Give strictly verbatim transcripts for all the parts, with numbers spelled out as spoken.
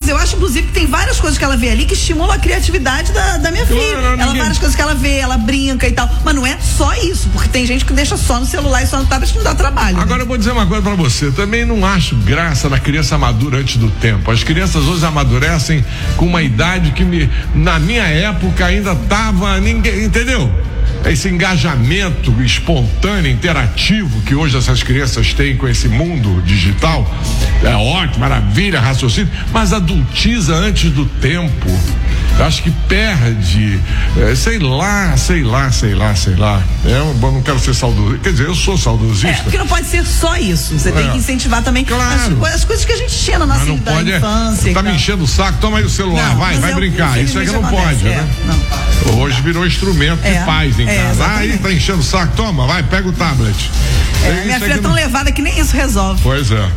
eu acho, inclusive, que tem várias coisas que ela vê ali que estimulam a criatividade da, da minha filha. Não, não, ela, ninguém... várias coisas que ela vê, ela brinca e tal. Mas não é só isso, porque tem gente que deixa só no celular e só no tablet que não dá trabalho. Agora né? Eu vou dizer uma coisa pra você. Também não acho graça na criança madura antes do tempo. As crianças hoje amadurecem com uma idade que me, na minha época ainda tava ninguém, entendeu? Esse engajamento espontâneo, interativo que hoje essas crianças têm com esse mundo digital é ótimo, maravilha, raciocínio, mas adultiza antes do tempo. Eu acho que perde, é, sei lá, sei lá, sei lá, sei lá. É, eu não quero ser saudosista. Quer dizer, eu sou saudosista. É, porque não pode ser só isso. Você é. tem que incentivar também claro. as, as coisas que a gente tinha na nossa não da pode, infância. É, tá me enchendo o saco, toma aí o celular, não, vai, vai brincar. Isso é que não acontece, pode, é, né? Não. Hoje virou instrumento é, de paz em é, casa. Ah, aí tá enchendo o saco, toma, vai, pega o tablet. É, minha filha é tão não... levada que nem isso resolve. Pois é.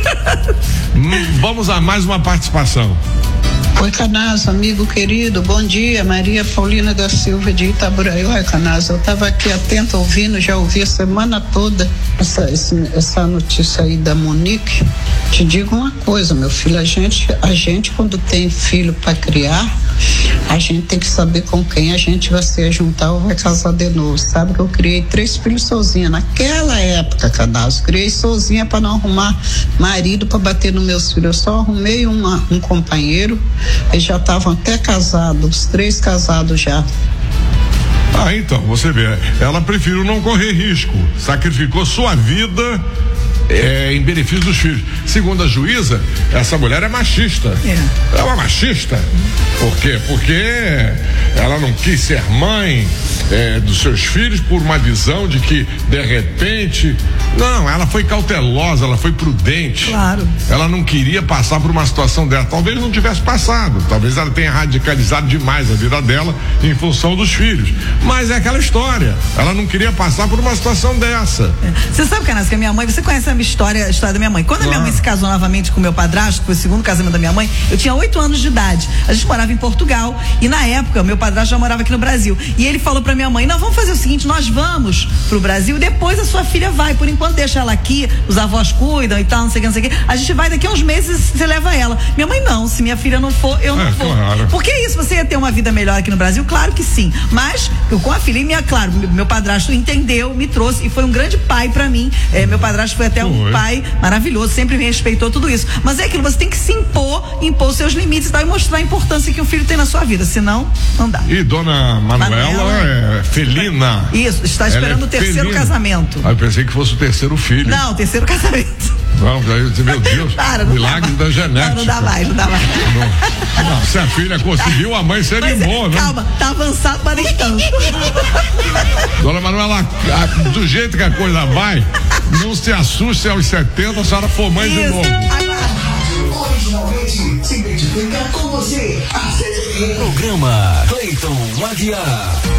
hum, vamos a mais uma participação. Oi, Canasa, amigo querido, bom dia, Maria Paulina da Silva de Itaboraí. Oi, Canasa, eu estava aqui atenta ouvindo, já ouvi a semana toda essa, essa notícia aí da Monique. Te digo uma coisa, meu filho, a gente, a gente quando tem filho para criar, a gente tem que saber com quem a gente vai se juntar ou vai casar de novo. Sabe que eu criei três filhos sozinha naquela época, Canasa, criei sozinha para não arrumar marido para bater nos meus filhos. Eu só arrumei uma, um companheiro. Eles já estavam até casados, os três casados já. Ah, então, você vê, ela preferiu não correr risco, sacrificou sua vida é, em benefício dos filhos. Segundo a juíza, essa mulher é machista. É, é uma machista. Por quê? Porque ela não quis ser mãe é, dos seus filhos por uma visão de que, de repente, não, ela foi cautelosa, ela foi prudente. Claro. Ela não queria passar por uma situação dessa. Talvez não tivesse passado. Talvez ela tenha radicalizado demais a vida dela em função dos filhos. Mas é aquela história. Ela não queria passar por uma situação dessa. É. Você sabe, Canassi, que a minha mãe, você conhece a minha história, a história da minha mãe. Quando a minha claro. mãe se casou novamente com meu padrasto, que foi o segundo casamento da minha mãe, eu tinha oito anos de idade. A gente morava em Portugal e na época meu padrasto já morava aqui no Brasil. E ele falou pra minha mãe: não, vamos fazer o seguinte, nós vamos pro Brasil, depois a sua filha vai. Por enquanto deixa ela aqui, os avós cuidam e tal, não sei o que, não sei o que. A gente vai daqui a uns meses, você leva ela. Minha mãe, não, se minha filha não for, eu não é, vou. Claro. Porque é isso, você ia ter uma vida melhor aqui no Brasil? Claro que sim. Mas eu com a filha, e minha, claro, meu, meu padrasto entendeu, me trouxe e foi um grande pai pra mim. É, meu padrasto foi até foi. um pai maravilhoso, sempre me respeitou tudo isso. Mas é aquilo, você tem que se impor, impor seus limites e tal, e mostrar a importância que um filho tem na sua vida, senão não dá. E dona Manuela, Manuela é felina. Isso, está esperando o terceiro felina. casamento. Ah, eu pensei que fosse o terceiro filho. Não, o terceiro casamento. Não, meu Deus, Para, milagre da genética. Não, não dá mais, não dá mais. Não, não, se a filha conseguiu, a mãe seria mas, boa, né? Calma, tá avançado, mas nem tanto. Dona Manuela, a, do jeito que a coisa vai, não se assuste aos setenta, a senhora for mãe Isso. de novo. Originalmente se identifica com você. Programa Cleiton Aguiar.